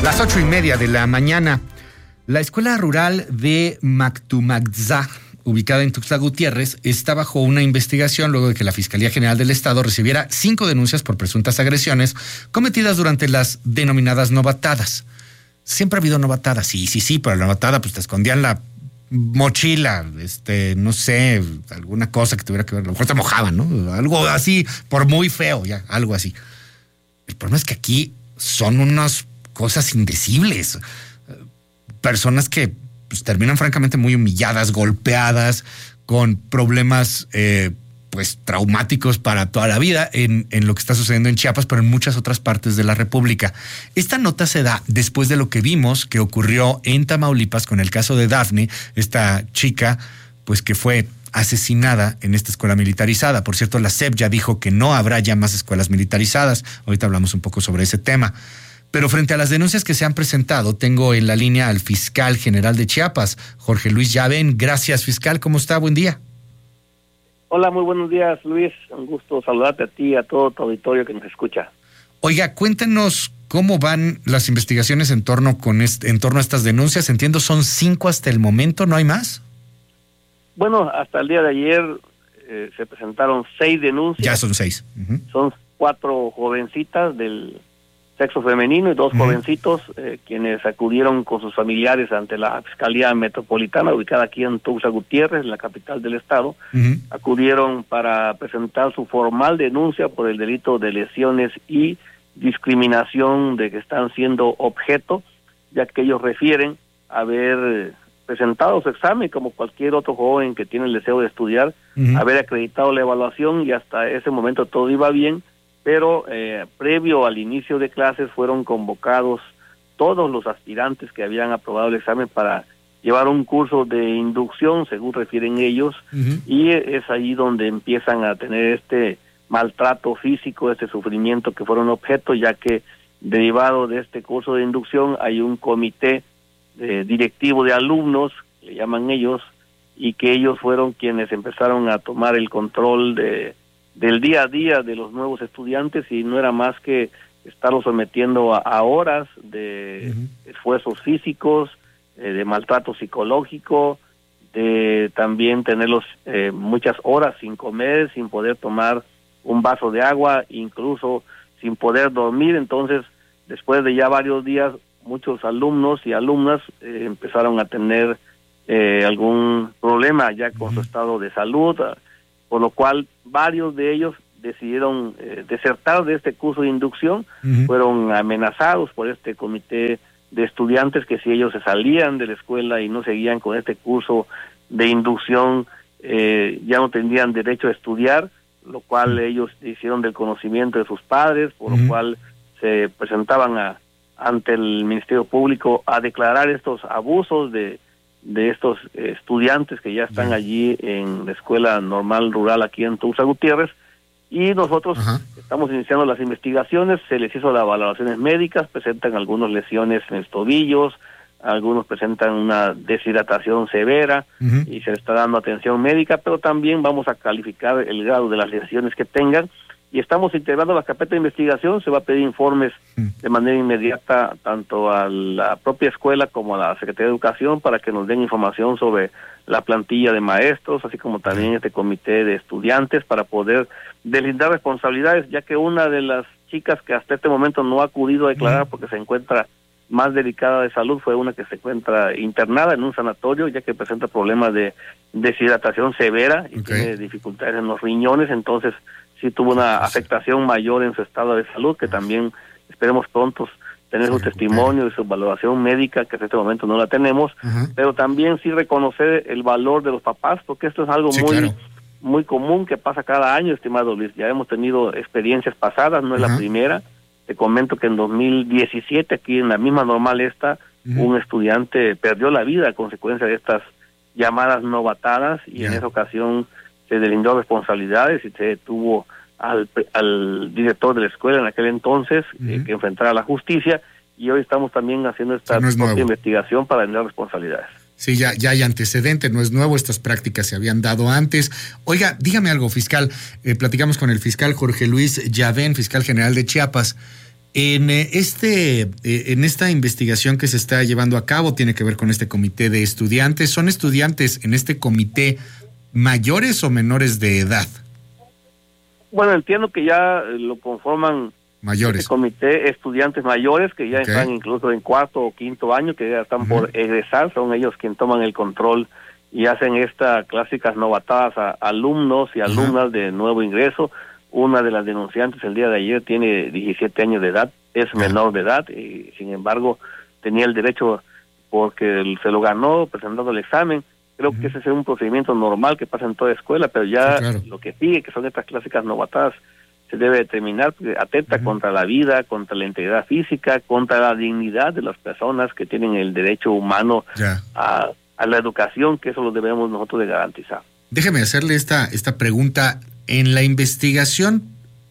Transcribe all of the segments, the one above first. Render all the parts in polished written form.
Las 8:30 de la mañana. La escuela rural de Mactumaxá, ubicada en Tuxtla Gutiérrez, está bajo una investigación luego de que la Fiscalía General del Estado recibiera 5 denuncias por presuntas agresiones cometidas durante las denominadas novatadas. Siempre ha habido novatadas, sí, pero la novatada pues te escondían la mochila, no sé, alguna cosa que tuviera que ver, a lo mejor te mojaban, ¿no? Algo así, por muy feo, ya, algo así. El problema es que aquí son unas cosas indecibles. Personas que pues, terminan francamente muy humilladas, golpeadas, con problemas pues traumáticos para toda la vida en lo que está sucediendo en Chiapas, pero en muchas otras partes de la República. Esta nota se da después de lo que vimos que ocurrió en Tamaulipas con el caso de Dafne, esta chica pues que fue asesinada en esta escuela militarizada. Por cierto, la SEP ya dijo que no habrá ya más escuelas militarizadas. Ahorita hablamos un poco sobre ese tema. Pero frente a las denuncias que se han presentado, tengo en la línea al fiscal general de Chiapas, Jorge Luis Llavén. Gracias, fiscal. ¿Cómo está? Buen día. Hola, muy buenos días, Luis. Un gusto saludarte a ti y a todo tu auditorio que nos escucha. Oiga, cuéntenos cómo van las investigaciones en torno a estas denuncias. Entiendo, son 5 hasta el momento, ¿no hay más? Bueno, hasta el día de ayer se presentaron 6 denuncias. Ya son 6. Uh-huh. Son 4 jovencitas del sexo femenino y 2 jovencitos quienes acudieron con sus familiares ante la Fiscalía Metropolitana, ubicada aquí en Tuxtla Gutiérrez, la capital del estado. Acudieron para presentar su formal denuncia por el delito de lesiones y discriminación de que están siendo objeto, ya que ellos refieren haber presentado su examen como cualquier otro joven que tiene el deseo de estudiar, haber acreditado la evaluación y hasta ese momento todo iba bien, pero previo al inicio de clases fueron convocados todos los aspirantes que habían aprobado el examen para llevar un curso de inducción, según refieren ellos, y es ahí donde empiezan a tener este maltrato físico, este sufrimiento que fueron objeto, ya que derivado de este curso de inducción hay un comité directivo de alumnos, le llaman ellos, y que ellos fueron quienes empezaron a tomar el control del día a día de los nuevos estudiantes, y no era más que estarlos sometiendo a horas de esfuerzos físicos, de maltrato psicológico, de también tenerlos muchas horas sin comer, sin poder tomar un vaso de agua, incluso sin poder dormir. Entonces, después de ya varios días, muchos alumnos y alumnas empezaron a tener algún problema ya con su estado de salud, por lo cual varios de ellos decidieron desertar de este curso de inducción. Fueron amenazados por este comité de estudiantes que si ellos se salían de la escuela y no seguían con este curso de inducción, ya no tendrían derecho a estudiar, lo cual ellos hicieron del conocimiento de sus padres, por lo cual se presentaban ante el Ministerio Público a declarar estos abusos de estos estudiantes que ya están allí en la escuela normal rural aquí en Tuxtla Gutiérrez, y nosotros estamos iniciando las investigaciones. Se les hizo las valoraciones médicas, presentan algunas lesiones en los tobillos, algunos presentan una deshidratación severa y se les está dando atención médica, pero también vamos a calificar el grado de las lesiones que tengan, y estamos integrando la carpeta de investigación. Se va a pedir informes de manera inmediata tanto a la propia escuela como a la Secretaría de Educación para que nos den información sobre la plantilla de maestros, así como también este comité de estudiantes, para poder deslindar responsabilidades, ya que una de las chicas que hasta este momento no ha acudido a declarar porque se encuentra más delicada de salud fue una que se encuentra internada en un sanatorio, ya que presenta problemas de deshidratación severa y tiene dificultades en los riñones. Entonces sí tuvo una afectación mayor en su estado de salud, que también esperemos pronto tener su testimonio y su valoración médica, que en este momento no la tenemos, pero también sí reconocer el valor de los papás, porque esto es algo muy común que pasa cada año, estimado Luis. Ya hemos tenido experiencias pasadas, no es la primera. Te comento que en 2017, aquí en la misma normal un estudiante perdió la vida a consecuencia de estas llamadas novatadas, y en esa ocasión se deslindó responsabilidades y se detuvo al director de la escuela en aquel entonces, que enfrentara a la justicia, y hoy estamos también haciendo esta propia investigación para deslindar responsabilidades. Sí, ya hay antecedentes, no es nuevo, estas prácticas se habían dado antes. Oiga, dígame algo, fiscal. Platicamos con el fiscal Jorge Luis Llavén, fiscal general de Chiapas. En esta investigación que se está llevando a cabo, tiene que ver con este comité de estudiantes. ¿Son estudiantes en este comité mayores o menores de edad? Bueno, entiendo que ya lo conforman mayores. Este comité estudiantes mayores que ya están incluso en cuarto o quinto año, que ya están por egresar, son ellos quienes toman el control y hacen estas clásicas novatadas a alumnos y alumnas de nuevo ingreso. Una de las denunciantes el día de ayer tiene 17 años de edad, es menor de edad y sin embargo tenía el derecho porque se lo ganó presentando el examen. Creo que ese es un procedimiento normal que pasa en toda escuela, pero ya lo que sigue, que son estas clásicas novatadas, se debe determinar porque atenta contra la vida, contra la integridad física, contra la dignidad de las personas que tienen el derecho humano a la educación, que eso lo debemos nosotros de garantizar. Déjeme hacerle esta pregunta. En la investigación,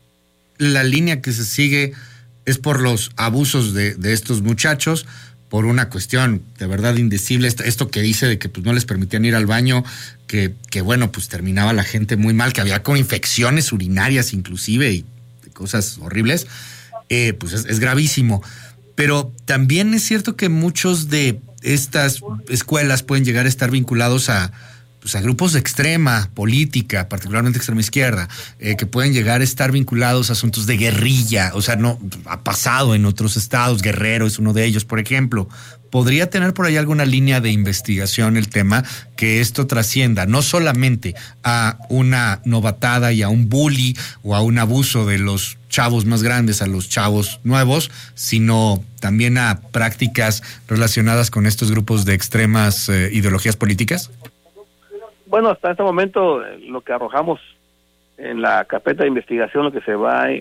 la línea que se sigue es por los abusos de estos muchachos, por una cuestión de verdad indecible, esto que dice de que pues no les permitían ir al baño, que bueno, pues terminaba la gente muy mal, que había con infecciones urinarias inclusive y cosas horribles, pues es gravísimo. Pero también es cierto que muchos de estas escuelas pueden llegar a estar vinculados a grupos de extrema política, particularmente extrema izquierda, que pueden llegar a estar vinculados a asuntos de guerrilla. O sea, no ha pasado en otros estados. Guerrero es uno de ellos, por ejemplo. ¿Podría tener por ahí alguna línea de investigación el tema que esto trascienda no solamente a una novatada y a un bully o a un abuso de los chavos más grandes a los chavos nuevos, sino también a prácticas relacionadas con estos grupos de extremas ideologías políticas? Bueno, hasta este momento lo que arrojamos en la carpeta de investigación, lo que se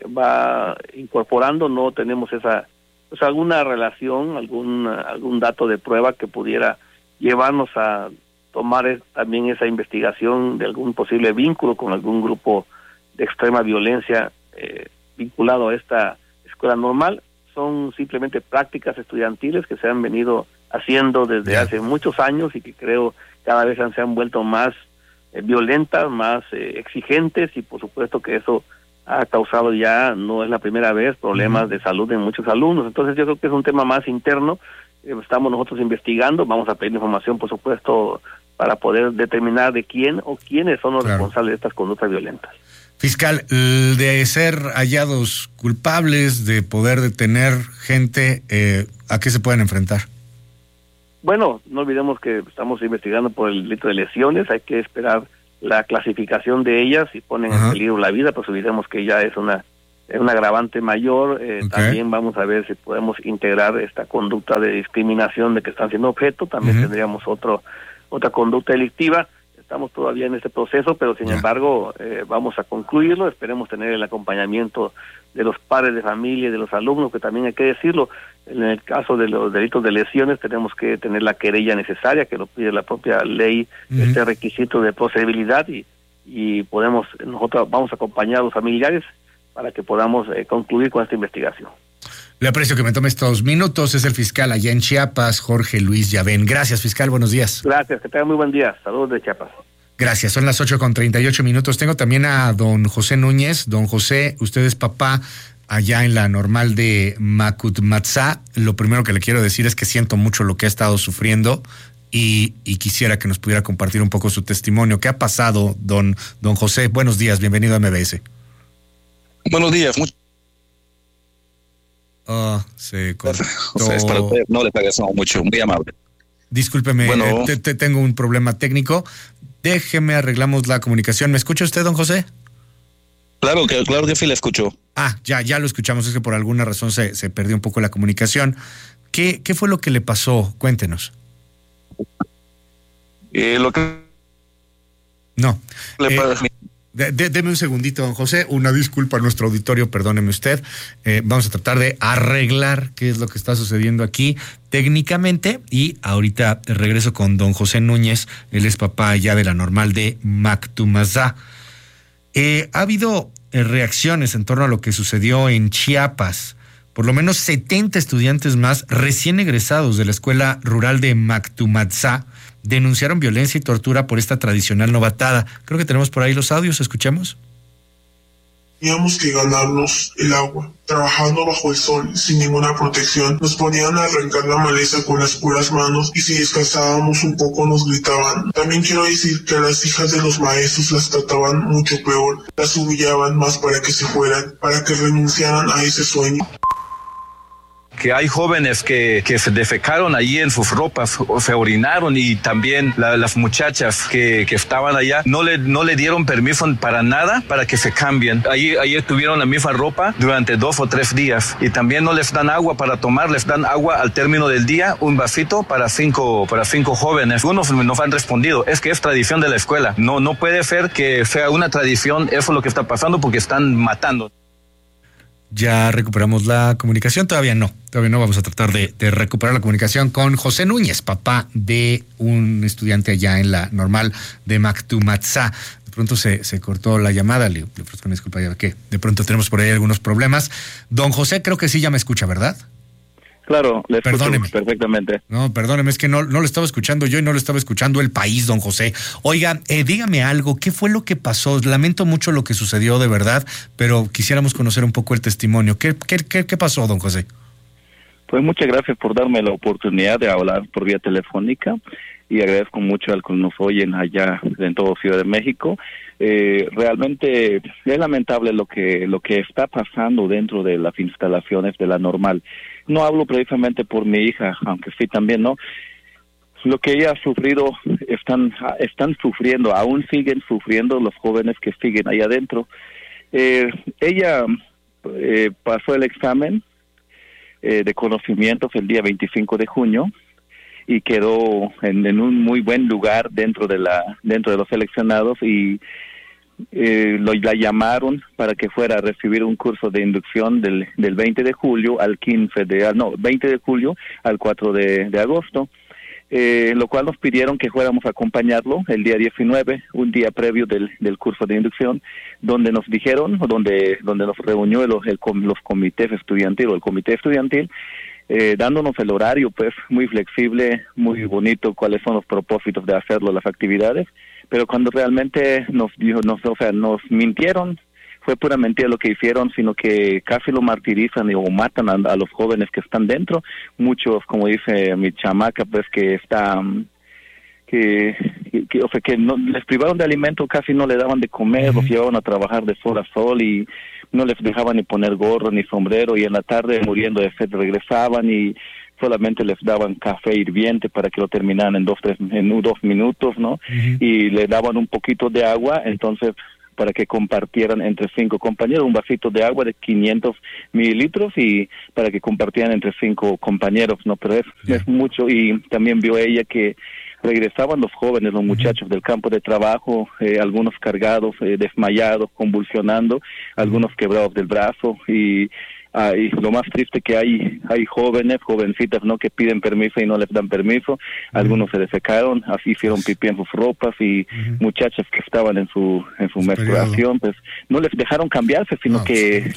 va incorporando, no tenemos alguna relación, algún dato de prueba que pudiera llevarnos a tomar también esa investigación de algún posible vínculo con algún grupo de extrema violencia vinculado a esta escuela normal. Son simplemente prácticas estudiantiles que se han venido haciendo desde hace muchos años y que creo cada vez se han vuelto más violentas, más exigentes, y por supuesto que eso ha causado ya, no es la primera vez, problemas de salud en muchos alumnos. Entonces yo creo que es un tema más interno. Estamos nosotros investigando, vamos a pedir información, por supuesto, para poder determinar de quién o quiénes son los responsables de estas conductas violentas. Fiscal, de ser hallados culpables, de poder detener gente, ¿a qué se pueden enfrentar? Bueno, no olvidemos que estamos investigando por el delito de lesiones, hay que esperar la clasificación de ellas, si ponen en peligro la vida, pues olvidemos que ya es un agravante mayor. También vamos a ver si podemos integrar esta conducta de discriminación de que están siendo objeto, también tendríamos otra conducta delictiva. Estamos todavía en este proceso, pero sin embargo vamos a concluirlo. Esperemos tener el acompañamiento de los padres de familia y de los alumnos, que también hay que decirlo, en el caso de los delitos de lesiones tenemos que tener la querella necesaria, que lo pide la propia ley, este requisito de procedibilidad, y nosotros vamos a acompañar a los familiares para que podamos concluir con esta investigación. Le aprecio que me tome estos minutos. Es el fiscal allá en Chiapas, Jorge Luis Llavén. Gracias, fiscal. Buenos días. Gracias, que tenga muy buen día. Saludos de Chiapas. Gracias. Son las 8:38. Tengo también a don José Núñez. Don José, usted es papá allá en la normal de Macutmatzá. Lo primero que le quiero decir es que siento mucho lo que ha estado sufriendo y quisiera que nos pudiera compartir un poco su testimonio. ¿Qué ha pasado, don José? Buenos días, bienvenido a MBS. Buenos días. Se cortó. No le agradecemos mucho, muy amable. Discúlpeme, bueno, tengo un problema técnico. Déjeme, arreglamos la comunicación. ¿Me escucha usted, don José? Claro que sí le escucho. Ya lo escuchamos, es que por alguna razón se perdió un poco la comunicación. ¿Qué fue lo que le pasó? Cuéntenos. No. Deme un segundito, don José. Una disculpa a nuestro auditorio, perdóneme usted. Vamos a tratar de arreglar qué es lo que está sucediendo aquí técnicamente, y ahorita regreso con don José Núñez. Él es papá ya de la normal de Mactumazá. Ha habido reacciones en torno a lo que sucedió en Chiapas. Por lo menos 70 estudiantes más recién egresados de la escuela rural de Mactumazá denunciaron violencia y tortura por esta tradicional novatada. Creo que tenemos por ahí los audios, escuchemos. Teníamos que ganarnos el agua, trabajando bajo el sol, sin ninguna protección. Nos ponían a arrancar la maleza con las puras manos y si descansábamos un poco nos gritaban. También quiero decir que a las hijas de los maestros las trataban mucho peor. Las humillaban más para que se fueran, para que renunciaran a ese sueño. Que hay jóvenes que se defecaron allí en sus ropas, o se orinaron, y también las muchachas que estaban allá no le dieron permiso para nada para que se cambien. Ahí tuvieron la misma ropa durante 2 o 3 días, y también no les dan agua para tomar, les dan agua al término del día, un vasito para cinco jóvenes. Unos nos han respondido, es que es tradición de la escuela. No puede ser que sea una tradición, eso es lo que está pasando, porque están matando. Ya recuperamos la comunicación, todavía no vamos a tratar de recuperar la comunicación con José Núñez, papá de un estudiante allá en la normal de Mactumatzá. De pronto se cortó la llamada, le ofrezco una disculpa, ya que de pronto tenemos por ahí algunos problemas. Don José, creo que sí ya me escucha, ¿verdad? Claro, le escucho perfectamente. No, perdóneme, es que no lo estaba escuchando yo y no lo estaba escuchando el país, don José. Oiga, dígame algo, ¿qué fue lo que pasó? Lamento mucho lo que sucedió de verdad, pero quisiéramos conocer un poco el testimonio. ¿Qué pasó, don José? Pues muchas gracias por darme la oportunidad de hablar por vía telefónica, y agradezco mucho al que nos oyen allá en todo Ciudad de México. Realmente es lamentable lo que está pasando dentro de las instalaciones de la normal. No hablo precisamente por mi hija, aunque sí también, ¿no? Lo que ella ha sufrido, están sufriendo, aún siguen sufriendo los jóvenes que siguen ahí adentro. Ella pasó el examen de conocimientos el día 25 de junio y quedó en un muy buen lugar dentro de los seleccionados, y la llamaron para que fuera a recibir un curso de inducción del 20 de julio al 20 de julio al 4 de agosto, lo cual nos pidieron que fuéramos a acompañarlo el día 19, un día previo del curso de inducción, donde nos dijeron, donde nos reunió los comités estudiantiles, o el comité estudiantil, dándonos el horario, pues, muy flexible, muy bonito, cuáles son los propósitos de hacerlo, las actividades, pero cuando realmente nos mintieron, fue pura mentira lo que hicieron, sino que casi lo martirizan o matan a los jóvenes que están dentro. Muchos, como dice mi chamaca, pues, que no les privaron de alimento, casi no le daban de comer, los llevaban a trabajar de sol a sol y no les dejaban ni poner gorro ni sombrero, y en la tarde, muriendo de sed, regresaban y solamente les daban café hirviente para que lo terminaran en 2 minutos, ¿no? Y le daban un poquito de agua, entonces, para que compartieran entre 5 compañeros, un vasito de agua de 500 mililitros, y para que compartieran entre 5 compañeros, ¿no? Pero es mucho. Y también vio ella que regresaban los jóvenes, los muchachos del campo de trabajo, algunos cargados, desmayados, convulsionando, algunos quebrados del brazo, y lo más triste que hay jovencitas, ¿no?, que piden permiso y no les dan permiso. Algunos se defecaron, así hicieron pipí en sus ropas, y muchachas que estaban en su menstruación, pues no les dejaron cambiarse, sino que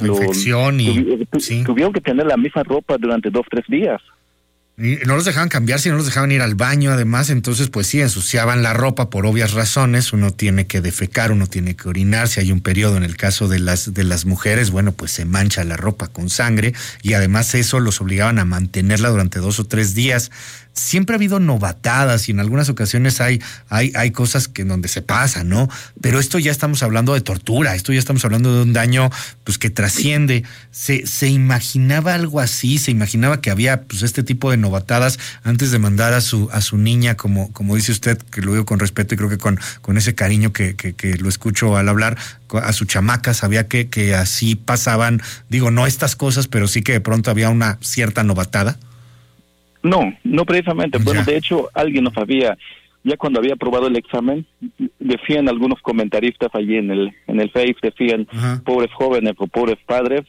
tuvieron que tener la misma ropa durante 2-3 días. Y no los dejaban cambiarse, no los dejaban ir al baño, además, entonces pues sí, ensuciaban la ropa por obvias razones. Uno tiene que defecar, uno tiene que orinar. Si hay un periodo, en el caso de las mujeres, bueno, pues se mancha la ropa con sangre, y además eso los obligaban a mantenerla durante 2 o 3 días. Siempre ha habido novatadas, y en algunas ocasiones hay cosas que en donde se pasa, ¿no? Pero esto ya estamos hablando de tortura, esto ya estamos hablando de un daño pues que trasciende. ¿Se imaginaba algo así? ¿Se imaginaba que había pues este tipo de novatadas antes de mandar a su niña, como dice usted, que lo digo con respeto y creo que con ese cariño que lo escucho al hablar, a su chamaca? ¿Sabía que así pasaban, digo, no estas cosas, pero sí que de pronto había una cierta novatada? No precisamente. Bueno, de hecho, alguien nos había, ya cuando había aprobado el examen, decían algunos comentaristas allí en el Face, decían, pobres jóvenes o pobres padres,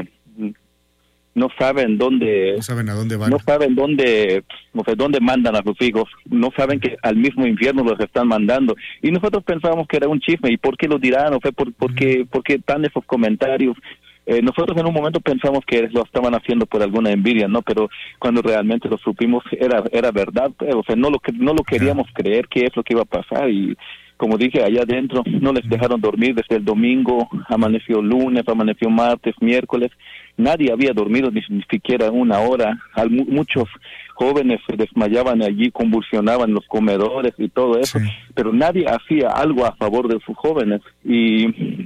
no saben a dónde van, no saben dónde mandan a sus hijos, no saben que al mismo infierno los están mandando. Y nosotros pensábamos que era un chisme, y ¿por qué lo dirán? O sea, ¿por qué tan esos comentarios? Nosotros en un momento pensamos que lo estaban haciendo por alguna envidia, ¿no? Pero cuando realmente lo supimos era verdad, o sea, no lo queríamos creer que es lo que iba a pasar, y como dije, allá adentro no les dejaron dormir desde el domingo, amaneció lunes, amaneció martes, miércoles, nadie había dormido ni siquiera una hora. Muchos jóvenes se desmayaban allí, convulsionaban en los comedores y todo eso, pero nadie hacía algo a favor de sus jóvenes. Y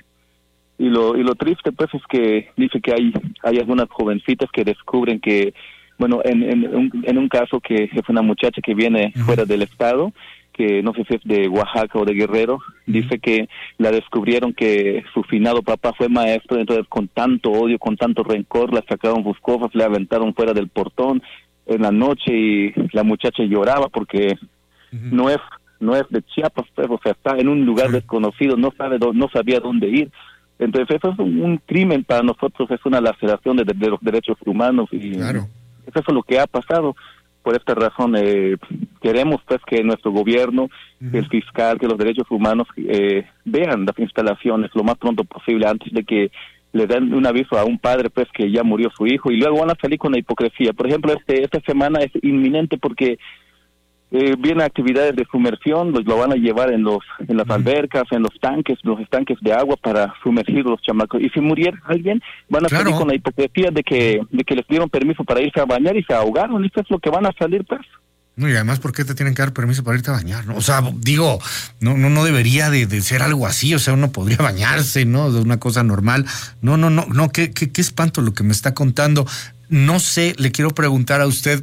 lo triste pues es que dice que hay algunas jovencitas que descubren que, bueno, en un caso que es una muchacha que viene fuera del estado, que no sé si es de Oaxaca o de Guerrero, dice que la descubrieron que su finado papá fue maestro, entonces con tanto odio, con tanto rencor, la sacaron sus cosas, le aventaron fuera del portón en la noche y la muchacha lloraba porque no es de Chiapas, pues, o sea, está en un lugar desconocido, no sabía dónde ir. Entonces eso es un crimen para nosotros, es una laceración de los derechos humanos y eso es lo que ha pasado. Por esta razón queremos pues que nuestro gobierno, el fiscal, que los derechos humanos vean las instalaciones lo más pronto posible antes de que le den un aviso a un padre pues que ya murió su hijo y luego van a salir con la hipocresía. Por ejemplo, esta semana es inminente porque vienen actividades de sumersión, lo van a llevar en las albercas, en los estanques de agua para sumergir los chamacos. Y si muriera alguien, van a salir con la hipocresía de que les dieron permiso para irse a bañar y se ahogaron. Y eso es lo que van a salir, pues. No, y además, ¿por qué te tienen que dar permiso para irte a bañar? ¿No? O sea, digo, no debería de ser algo así. O sea, uno podría bañarse, ¿no? De una cosa normal. No, qué espanto lo que me está contando. No sé, le quiero preguntar a usted,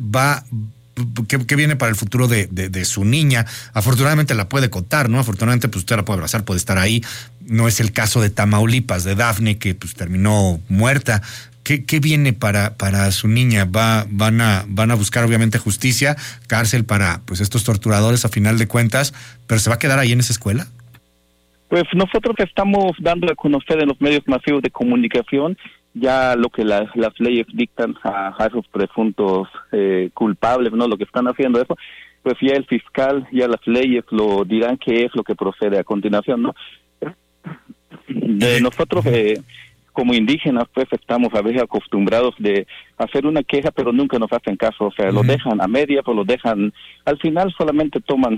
¿qué viene para el futuro de su niña? Afortunadamente la puede contar, ¿no? Afortunadamente pues usted la puede abrazar, puede estar ahí. No es el caso de Tamaulipas, de Dafne, que pues terminó muerta. ¿Qué viene para su niña? Van a buscar obviamente justicia, cárcel para pues estos torturadores a final de cuentas, pero ¿se va a quedar ahí en esa escuela? Pues nosotros estamos dando a conocer en los medios masivos de comunicación ya lo que las leyes dictan a esos presuntos culpables, ¿no? Lo que están haciendo eso, pues ya el fiscal, ya las leyes lo dirán qué es lo que procede a continuación, ¿no? Nosotros como indígenas pues estamos a veces acostumbrados de hacer una queja pero nunca nos hacen caso, o sea, lo dejan a medias o lo dejan, al final solamente toman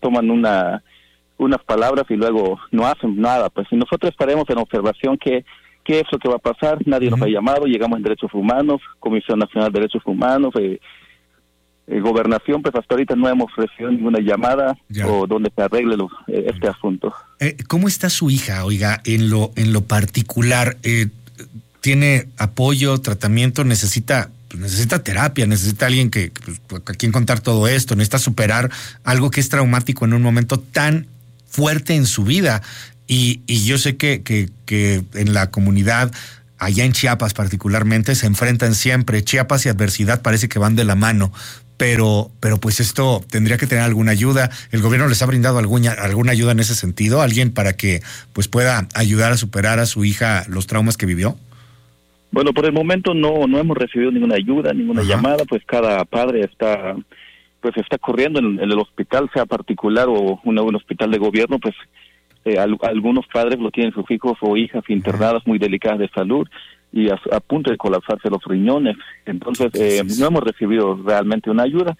unas palabras y luego no hacen nada, pues y nosotros estaremos en observación qué es lo que va a pasar. Nadie nos ha llamado, llegamos en Derechos Humanos, Comisión Nacional de Derechos Humanos, Gobernación, pues hasta ahorita no hemos recibido ninguna llamada o donde se arregle este asunto. ¿Cómo está su hija, oiga, en lo particular? ¿Tiene apoyo, tratamiento, necesita terapia, necesita alguien a quien contar todo esto, necesita superar algo que es traumático en un momento tan fuerte en su vida? Y yo sé que en la comunidad, allá en Chiapas particularmente, se enfrentan siempre. Chiapas y adversidad parece que van de la mano, pero pues esto tendría que tener alguna ayuda. ¿El gobierno les ha brindado alguna ayuda en ese sentido? ¿Alguien para que pues pueda ayudar a superar a su hija los traumas que vivió? Bueno, por el momento no hemos recibido ninguna ayuda, ninguna llamada, pues cada padre está corriendo en el hospital, sea particular o un hospital de gobierno, pues algunos padres lo tienen sus hijos o hijas internadas muy delicadas de salud y a punto de colapsarse los riñones. Entonces no hemos recibido realmente una ayuda.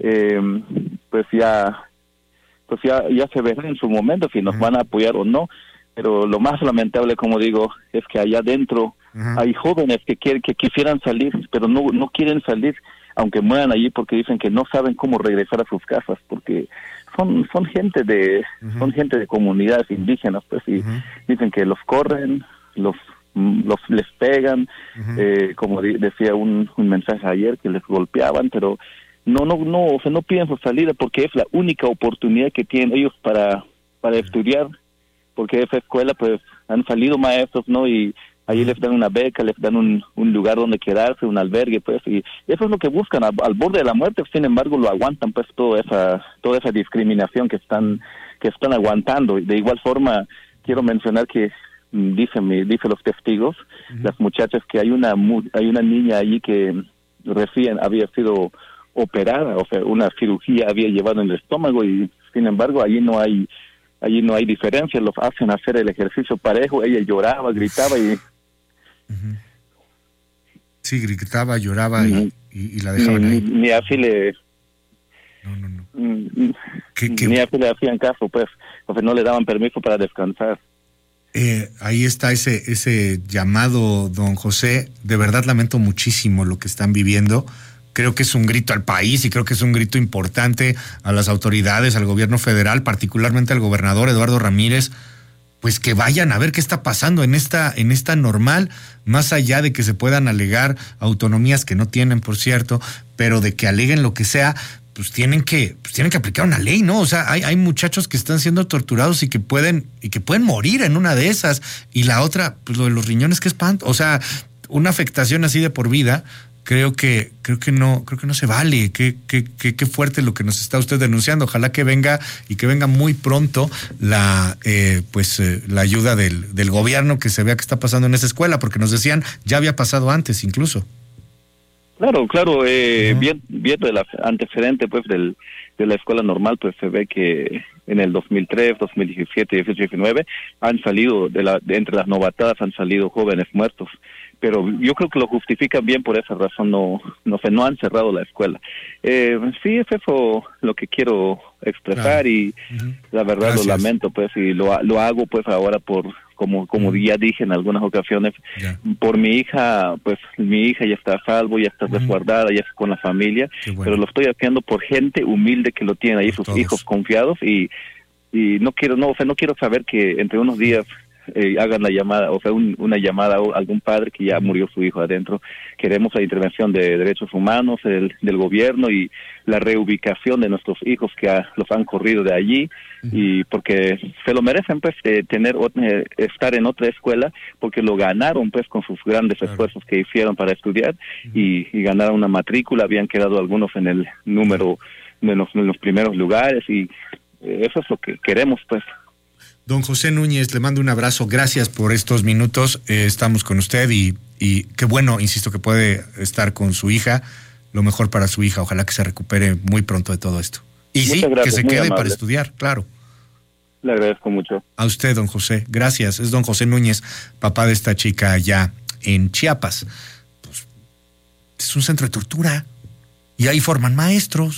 Pues ya se verá en su momento si nos van a apoyar o no, pero lo más lamentable, como digo, es que allá adentro hay jóvenes que quisieran salir, pero no quieren salir aunque mueran allí porque dicen que no saben cómo regresar a sus casas, porque son gente de comunidades indígenas, pues, y dicen que los corren, les pegan, como decía un mensaje ayer, que les golpeaban, pero o sea, no piden su salida porque es la única oportunidad que tienen ellos para estudiar, porque de esa escuela pues han salido maestros, ¿no? Y ahí les dan una beca, les dan un lugar donde quedarse, un albergue, pues, y eso es lo que buscan, al borde de la muerte. Sin embargo, lo aguantan, pues, toda esa discriminación que están aguantando. De igual forma, quiero mencionar que dicen los testigos, las muchachas, que hay una niña allí que recién había sido operada, o sea, una cirugía había llevado en el estómago, y sin embargo, allí no hay diferencia, los hacen hacer el ejercicio parejo. Ella lloraba, gritaba y sí, gritaba, lloraba y la dejaban ahí. Ni así le... No. Ni así le hacían caso, pues. no le daban permiso para descansar. Ahí está ese llamado, don José. De verdad lamento muchísimo lo que están viviendo. Creo que es un grito al país y creo que es un grito importante a las autoridades, al gobierno federal, particularmente al gobernador Eduardo Ramírez, pues que vayan a ver qué está pasando en esta normal, más allá de que se puedan alegar autonomías que no tienen, por cierto, pero de que aleguen lo que sea, pues tienen que aplicar una ley, ¿no? O sea, hay muchachos que están siendo torturados y que pueden morir en una de esas. Y la otra, pues lo de los riñones, qué espanto. O sea, una afectación así de por vida, creo que no se vale. Qué fuerte lo que nos está usted denunciando. Ojalá que venga y que venga muy pronto la ayuda del gobierno, que se vea qué está pasando en esa escuela, porque nos decían ya había pasado antes incluso. Claro, viendo el antecedente pues de la escuela normal, pues se ve que en el 2003, 2017, 18, 19 han salido entre las novatadas han salido jóvenes muertos, pero yo creo que lo justifican bien por esa razón, no han cerrado la escuela. Sí, es eso lo que quiero expresar, y la verdad Gracias. Lo lamento pues, y lo hago pues ahora como ya dije en algunas ocasiones, por mi hija, pues mi hija ya está a salvo, ya está resguardada, ya está con la familia, pero lo estoy haciendo por gente humilde que lo tiene ahí, por sus todos. Hijos confiados, y no quiero saber que entre unos días hagan la llamada, una llamada a algún padre que ya murió su hijo adentro. Queremos la intervención de derechos humanos, del gobierno, y la reubicación de nuestros hijos que los han corrido de allí, y porque se lo merecen pues estar en otra escuela, porque lo ganaron pues con sus grandes esfuerzos que hicieron para estudiar, y ganaron una matrícula, habían quedado algunos en el número en los primeros lugares, y eso es lo que queremos pues. Don José Núñez, le mando un abrazo, gracias por estos minutos, estamos con usted y qué bueno, insisto, que puede estar con su hija, lo mejor para su hija, ojalá que se recupere muy pronto de todo esto. Y sí, que se quede para estudiar, claro. Le agradezco mucho. A usted, don José, gracias. Es don José Núñez, papá de esta chica allá en Chiapas. Pues, es un centro de tortura y ahí forman maestros.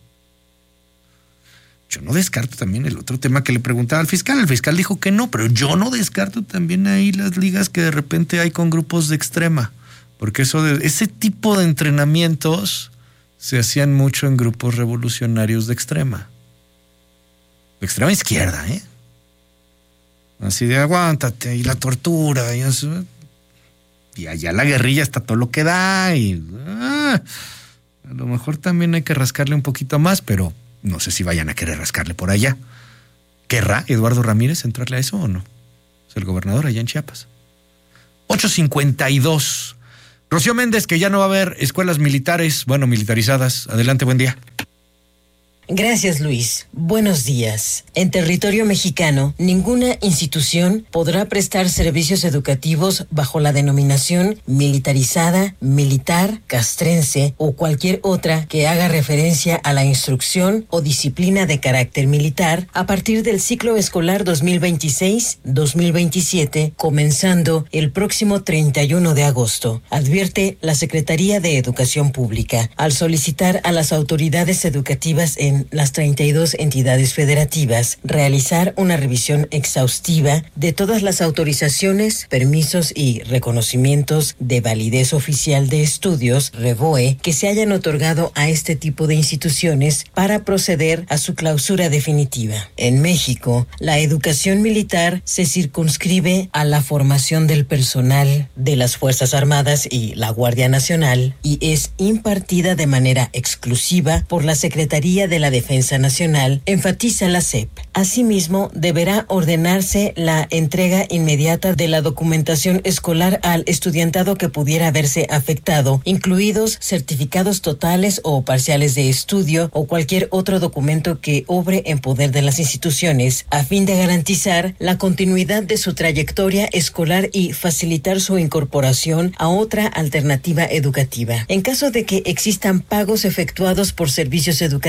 Yo no descarto también el otro tema que le preguntaba al fiscal. El fiscal dijo que no, pero yo no descarto también ahí las ligas que de repente hay con grupos de extrema. Porque ese tipo de entrenamientos se hacían mucho en grupos revolucionarios de extrema. De extrema izquierda, ¿eh? Así de aguántate, y la tortura, y eso. Y allá la guerrilla está todo lo que da, y a lo mejor también hay que rascarle un poquito más, pero no sé si vayan a querer rascarle por allá. ¿Querrá Eduardo Ramírez entrarle a eso o no? Es el gobernador allá en Chiapas. 8:52. Rocío Méndez, que ya no va a haber escuelas militares, militarizadas. Adelante, buen día. Gracias, Luis. Buenos días. En territorio mexicano, ninguna institución podrá prestar servicios educativos bajo la denominación militarizada, militar, castrense o cualquier otra que haga referencia a la instrucción o disciplina de carácter militar a partir del ciclo escolar 2026-2027, comenzando el próximo 31 de agosto, advierte la Secretaría de Educación Pública al solicitar a las autoridades educativas en las 32 entidades federativas realizar una revisión exhaustiva de todas las autorizaciones, permisos y reconocimientos de validez oficial de estudios, REVOE, que se hayan otorgado a este tipo de instituciones para proceder a su clausura definitiva. En México, la educación militar se circunscribe a la formación del personal de las Fuerzas Armadas y la Guardia Nacional y es impartida de manera exclusiva por la Secretaría de la Defensa Nacional, enfatiza la SEP. Asimismo, deberá ordenarse la entrega inmediata de la documentación escolar al estudiantado que pudiera verse afectado, incluidos certificados totales o parciales de estudio o cualquier otro documento que obre en poder de las instituciones, a fin de garantizar la continuidad de su trayectoria escolar y facilitar su incorporación a otra alternativa educativa. En caso de que existan pagos efectuados por servicios educativos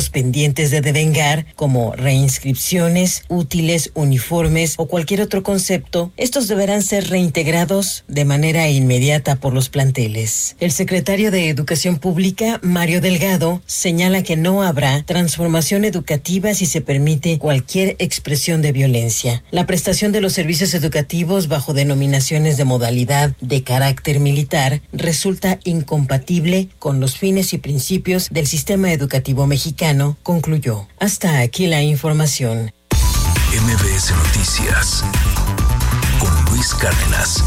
asuntos pendientes de devengar, como reinscripciones, útiles, uniformes o cualquier otro concepto, estos deberán ser reintegrados de manera inmediata por los planteles. El secretario de Educación Pública, Mario Delgado, señala que no habrá transformación educativa si se permite cualquier expresión de violencia. La prestación de los servicios educativos bajo denominaciones de modalidad de carácter militar resulta incompatible con los fines y principios del sistema educativo mexicano, concluyó. Hasta aquí la información. MBS Noticias con Luis Cárdenas.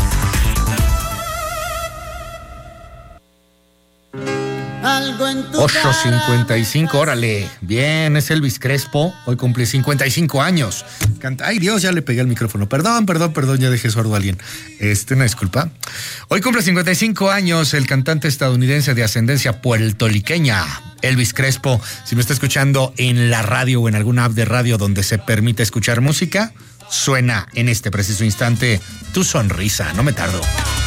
Algo en tu 8:55, órale. Bien, es Elvis Crespo. Hoy cumple 55 años. Canta. Ay, Dios, ya le pegué el micrófono. Perdón, ya dejé sordo a alguien. Una disculpa. Hoy cumple 55 años el cantante estadounidense de ascendencia puertorriqueña, Elvis Crespo. Si me está escuchando en la radio o en alguna app de radio donde se permite escuchar música, suena en este preciso instante Tu Sonrisa. No me tardo.